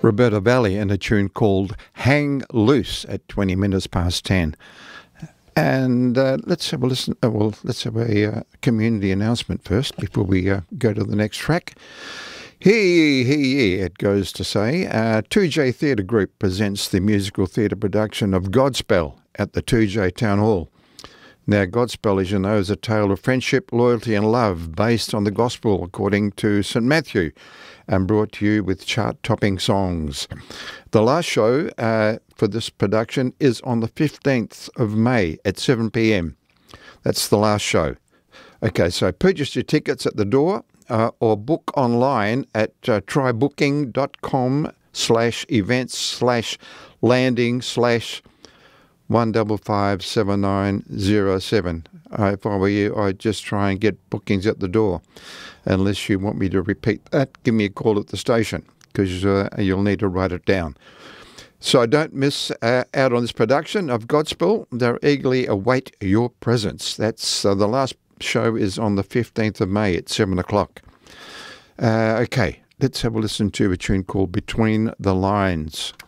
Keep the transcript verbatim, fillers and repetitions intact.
Roberta Valley in a tune called Hang Loose at twenty minutes past ten. And uh, let's have a listen. Uh, well, let's have a uh, community announcement first before we uh, go to the next track. Hear ye, hear ye, it goes to say. Uh, two J Theatre Group presents the musical theatre production of Godspell at the two J Town Hall. Now, Godspell, as you know, is a tale of friendship, loyalty and love based on the Gospel according to Saint Matthew and brought to you with chart-topping songs. The last show uh, for this production is on the fifteenth of May at seven p m. That's the last show. Okay, so purchase your tickets at the door uh, or book online at uh, trybooking.com slash events slash landing slash one five five seven nine zero seven. Uh, if I were you, I'd just try and get bookings at the door. Unless you want me to repeat that, give me a call at the station, because uh, you'll need to write it down. So don't miss uh, out on this production of Godspell. They eagerly await your presence. That's uh, the last show is on the fifteenth of May at seven o'clock. Uh, okay, let's have a listen to a tune called Between the Lines.